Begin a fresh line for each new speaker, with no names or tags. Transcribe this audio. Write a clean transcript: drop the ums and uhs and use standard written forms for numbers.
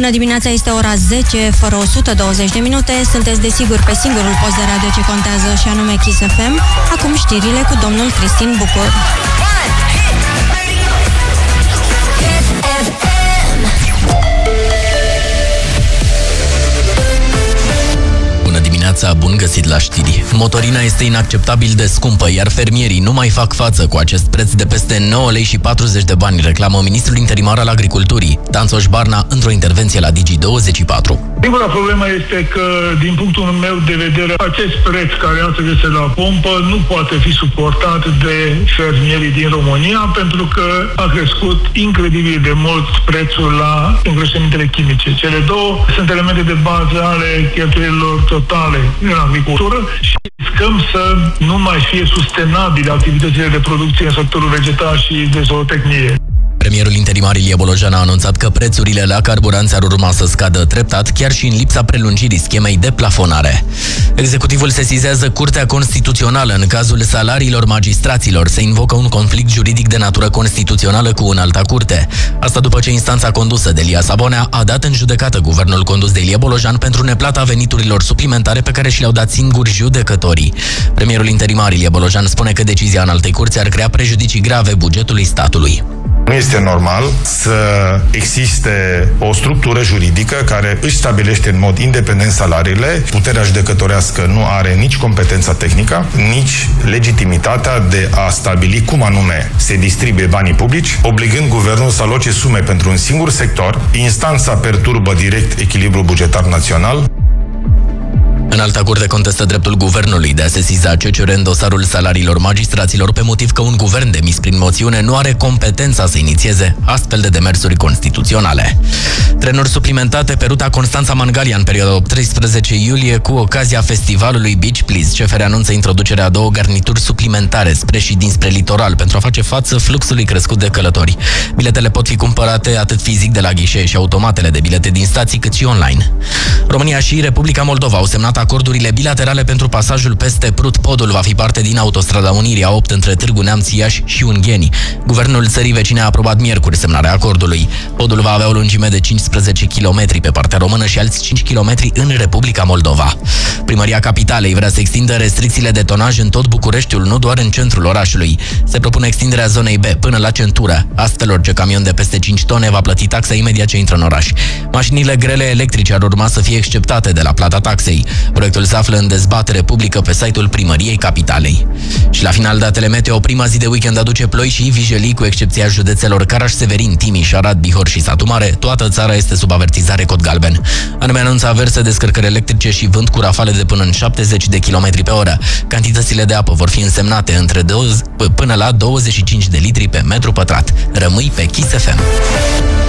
Bună dimineața, este ora 10 fără 120 de minute. Sunteți desigur pe singurul post de radio ce contează și anume Kiss FM. Acum știrile cu domnul Cristin Bucur.
Bun găsit la știri. Motorina este inacceptabil de scumpă, iar fermierii nu mai fac față cu acest preț de peste 9 lei și 40 de bani, reclamă ministrul interimar al agriculturii, Dan Soș Barna, într-o intervenție la Digi24.
Singura problemă este că, din punctul meu de vedere, acest preț care astăzi este la pompă nu poate fi suportat de fermierii din România, pentru că a crescut incredibil de mult prețul la îngrășămintele chimice. Cele două sunt elemente de bază ale cheltuielilor totale în agricultură și riscăm să nu mai fie sustenabile activitățile de producție în sectorul vegetal și de zootehnie.
Premierul interimar Ilie Bolojan a anunțat că prețurile la carburanți ar urma să scadă treptat, chiar și în lipsa prelungirii schemei de plafonare. Executivul sesizează Curtea Constituțională în cazul salariilor magistraților. Se invocă un conflict juridic de natură constituțională cu înalta curte. Asta după ce instanța condusă de Lia Sabonea a dat în judecată guvernul condus de Ilie Bolojan pentru neplata veniturilor suplimentare pe care și le-au dat singuri judecătorii. Premierul interimar Ilie Bolojan spune că decizia înaltei curți ar crea prejudicii grave bugetului statului.
Nu este normal să existe o structură juridică care își stabilește în mod independent salariile. Puterea judecătorească nu are nici competența tehnică, nici legitimitatea de a stabili cum anume se distribuie banii publici, obligând guvernul să aloce sume pentru un singur sector. Instanța perturbă direct echilibrul bugetar național.
Înalta curte contestă dreptul guvernului de a sesiza CCR în dosarul salariilor magistraților pe motiv că un guvern demis prin moțiune nu are competența să inițieze astfel de demersuri constituționale. Trenuri suplimentate pe ruta Constanța-Mangalia în perioada 13 iulie cu ocazia festivalului Beach Please. CFR anunță introducerea a 2 garnituri suplimentare spre și dinspre litoral pentru a face față fluxului crescut de călători. Biletele pot fi cumpărate atât fizic de la ghișee și automatele de bilete din stații, cât și online. România și Republica Moldova au semnat acordurile bilaterale pentru pasajul peste Prut. Podul va fi parte din Autostrada Unirii A8 între Târgu Neamț, Iași și Ungheni. Guvernul țării vecine a aprobat miercuri semnarea acordului. Podul va avea o lungime de 15 km pe partea română și alți 5 km în Republica Moldova. Primăria Capitalei vrea să extindă restricțiile de tonaj în tot Bucureștiul, nu doar în centrul orașului. Se propune extinderea zonei B până la centură. Astfel, orice camion de peste 5 tone va plăti taxa imediat ce intră în oraș. Mașinile grele electrice ar urma să fie exceptate de la plata taxei. Proiectul se află în dezbatere publică pe site-ul Primăriei Capitalei. Și la final, datele meteo, prima zi de weekend aduce ploi și vijelii, cu excepția județelor Caraș-Severin, Timiș, Arad, Bihor și Satu Mare. Toată țara este sub avertizare cod galben. Anume anunță averse, descărcări electrice și vânt cu rafale de până în 70 de km pe oră. Cantitățile de apă vor fi însemnate până la 25 de litri pe metru pătrat. Rămâi pe Kiss FM.